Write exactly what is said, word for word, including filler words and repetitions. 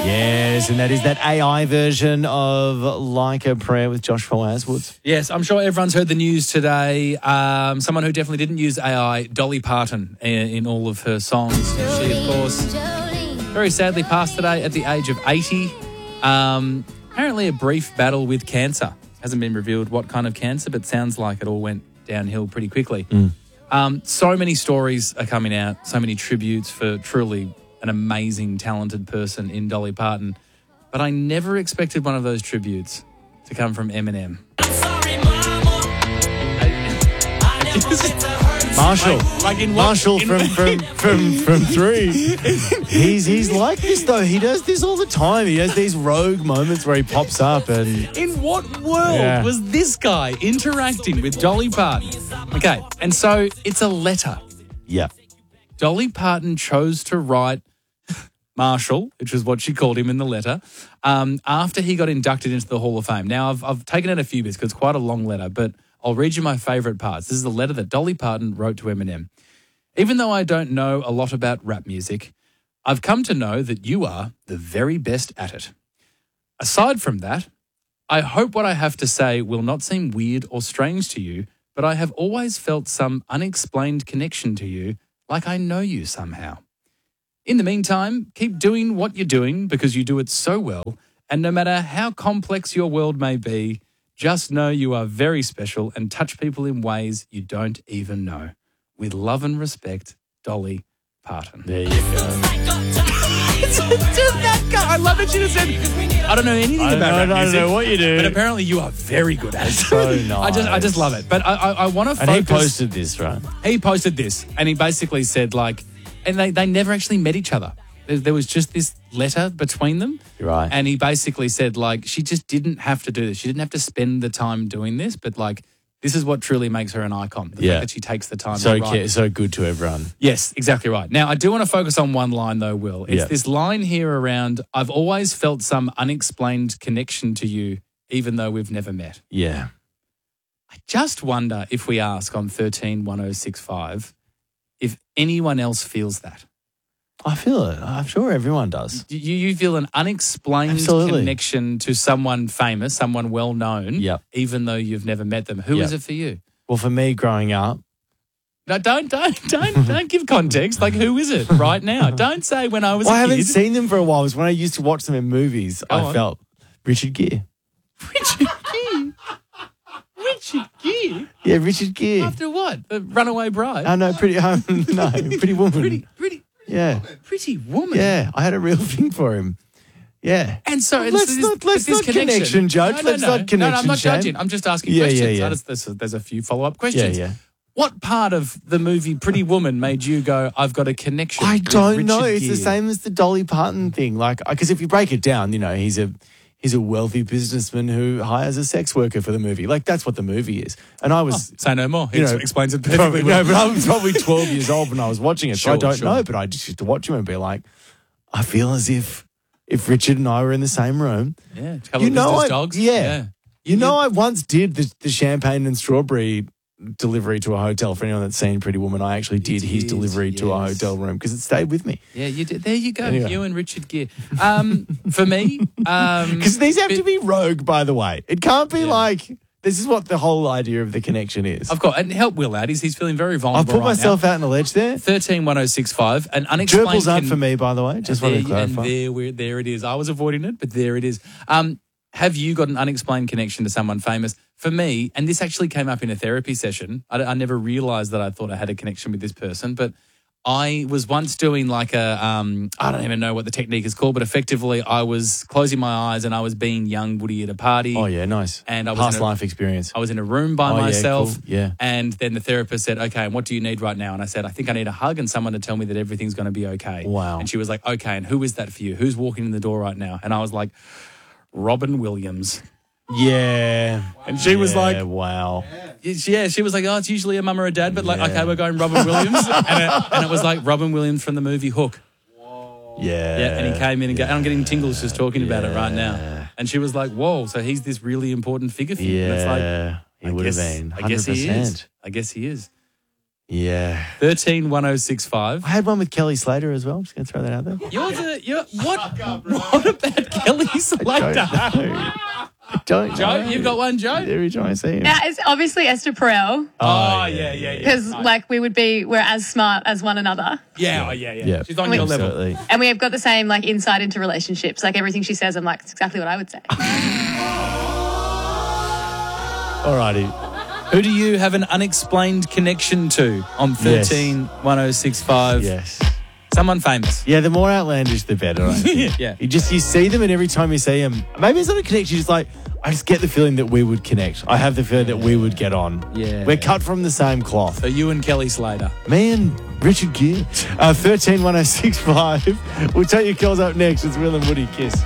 Yes, and that is that A I version of Like a Prayer with Joshua Aswoods. Yes, I'm sure everyone's heard the news today. Um, someone who definitely didn't use A I, Dolly Parton, in, in all of her songs. She, of course, very sadly passed today at the age of eighty. Um, apparently a brief battle with cancer. Hasn't been revealed what kind of cancer, but sounds like it all went downhill pretty quickly. Mm. Um, so many stories are coming out, so many tributes for truly an amazing, talented person in Dolly Parton. But I never expected one of those tributes to come from Eminem. Marshall, like, like in Marshall in, from, from from from three. He's he's like this though. He does this all the time. He has these rogue moments where he pops up and. In what world Yeah. was this guy interacting with Dolly Parton? Okay, and so it's a letter. Yeah. Dolly Parton chose to write Marshall, which is what she called him in the letter, um, after he got inducted into the Hall of Fame. Now, I've, I've taken out a few bits because it's quite a long letter, but I'll read you my favourite parts. This is a letter that Dolly Parton wrote to Eminem. Even though I don't know a lot about rap music, I've come to know that you are the very best at it. Aside from that, I hope what I have to say will not seem weird or strange to you, but I have always felt some unexplained connection to you, like I know you somehow. In the meantime, keep doing what you're doing because you do it so well, and no matter how complex your world may be, just know you are very special and touch people in ways you don't even know. With love and respect, Dolly Parton. There you go. Just that guy. I love that she just said, I don't know anything I about don't, rap I don't music, know what you do. but apparently you are very good at it. So nice. I just, I just love it. But I, I, I want to focus. And he posted this, right? He posted this, and he basically said, like, and they, they never actually met each other. There, there was just this letter between them. Right. And he basically said, like, she just didn't have to do this. She didn't have to spend the time doing this, but, like, this is what truly makes her an icon. The Yeah. fact that she takes the time So to write. ca- so good to everyone. Yes, exactly right. Now, I do want to focus on one line, though, Will. It's Yeah. this line here around, I've always felt some unexplained connection to you, even though we've never met. Yeah. I just wonder if we ask on thirteen one oh six five if anyone else feels that. I feel it. I'm sure everyone does. You, you feel an unexplained Absolutely. connection to someone famous, someone well-known, Yep. even though you've never met them. Who is Yep. it for you? Well, for me growing up, No, don't, don't, don't, don't give context. Like, who is it right now? Don't say when I was well, I a haven't kid. seen them for a while. It was when I used to watch them in movies. Go I on. felt Richard Gere. Richard Gere. Richard Gere? Yeah, Richard Gere. After what? The Runaway Bride? Oh, no, pretty, um, no, Pretty Woman. pretty, pretty, Yeah. pretty woman. Yeah, I had a real thing for him. Yeah. And so Let's it's this, not- let's this not connection, connection judge. No, no, Let's no. not No, no, I'm connection not shame. judging. I'm just asking Yeah, questions. yeah, yeah. I just- there's, there's a few follow-up Yeah, questions. yeah. What part of the movie Pretty Woman made you go, I've got a connection? I with don't know. Richard It's the Gere? same as the Dolly Parton thing. Like, because if you break it down, you know, he's a he's a wealthy businessman who hires a sex worker for the movie. Like, that's what the movie is. And I was, Say no more. He you know, explains it perfectly probably, well. no, but I was probably twelve years old when I was watching it, so I Sure, don't sure. know. But I just used to watch him and be like, I feel as if if Richard and I were in the same room. Yeah, a couple You of know, business I, dogs. yeah. You know, I once did the, the champagne and strawberry delivery to a hotel. For anyone that's seen Pretty Woman, I actually did, his did, delivery to a yes. hotel room because it stayed with me. Yeah, you did. There you go. Anyway. You and Richard Gere. Um, for me, um, Because these have bit- to be rogue, by the way. It can't be Yeah. like, this is what the whole idea of the connection is. I've got, and help Will out. He's, he's feeling very vulnerable. I've put right myself now. out on a ledge there. thirteen one oh six five. An unexplained. Gerbils aren't con- for me, by the way. Just and want to there, and clarify. there, we're, there it is. I was avoiding it, but there it is. Um, have you got an unexplained connection to someone famous? For me, and this actually came up in a therapy session. I, I never realised that I thought I had a connection with this person, but I was once doing like a, um, I don't even know what the technique is called, but effectively I was closing my eyes and I was being young Woody at a party. Oh, yeah, nice. And I was Past in a- life experience. I was in a room by Oh, yeah, myself. cool. Yeah. And then the therapist said, okay, and what do you need right now? And I said, I think I need a hug and someone to tell me that everything's going to be okay. Wow. And she was like, okay, and who is that for you? Who's walking in the door right now? And I was like, Robin Williams. Yeah. And she was Yeah, like, wow. yeah, she was like, oh, it's usually a mum or a dad, but like, okay, we're going Robin Williams. and, it, and it was like Robin Williams from the movie Hook. Yeah. Yeah, and he came in and, go, and I'm getting tingles just talking about it right now. Yeah. And she was like, whoa, so he's this really important figure for you. Yeah. And it's like, he I would have guess- been. I one hundred percent. guess he is. I guess he is. Yeah. thirteen one oh six five. I had one with Kelly Slater as well. I'm just going to throw that out there. Yours are, you're, what, what about Kelly Slater? I don't Joe, know. you've got one, Joe? Every time I see him. Yeah, it's obviously Esther Perel Oh, yeah, yeah, yeah. because like we would be we're as smart as one another, Yeah, oh, yeah, yeah. Yeah. She's on your level. Absolutely. and we have got the same like insight into relationships. Like everything she says, I'm like, it's exactly what I would say. Alrighty. Who do you have an unexplained connection to on thirteen one oh six five? Yes. Someone famous. Yeah, the more outlandish, the better. I think. Yeah. You just you see them, and every time you see them, maybe it's not a connection. You just like I just get the feeling that we would connect. I have the feeling that we would get on. Yeah. We're cut from the same cloth. So you and Kelly Slater. Me and Richard Gere. Uh, thirteen one oh six five. We'll take your calls up next. It's Will and Woody. Kiss.